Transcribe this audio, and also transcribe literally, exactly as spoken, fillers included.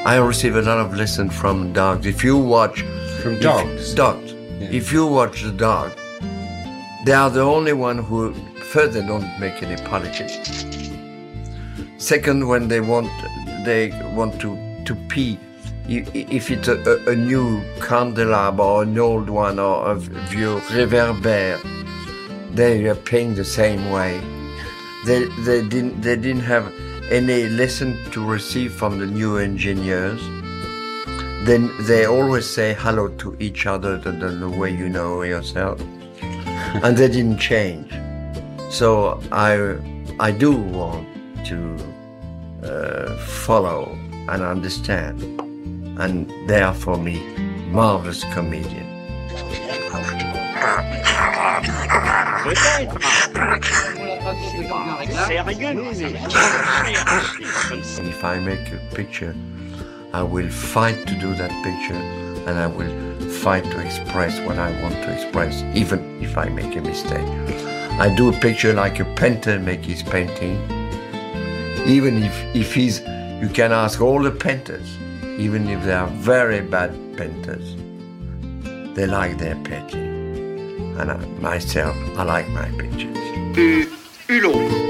I receive a lot of lessons from dogs. If you watch... From dogs? If, dogs. Yeah. If you watch the dog, they are the only one who... First, they don't make any politics. Second, when they want they want to, to pee, if it's a, a, a new candelabra or an old one or a vieux réverbère, they are paying the same way. They, they, didn't, they didn't have any lesson to receive from the new engineers. Then they always say hello to each other the, the way you know yourself. And they didn't change. So I, I do want to uh, follow and understand. And they are, for me, marvelous comedians. If I make a picture, I will fight to do that picture, and I will fight to express what I want to express, even if I make a mistake. I do a picture like a painter make his painting. Even if, if he's, you can ask all the painters, even if they are very bad painters, they like their painting. And I, myself, I like my pictures. Hulot.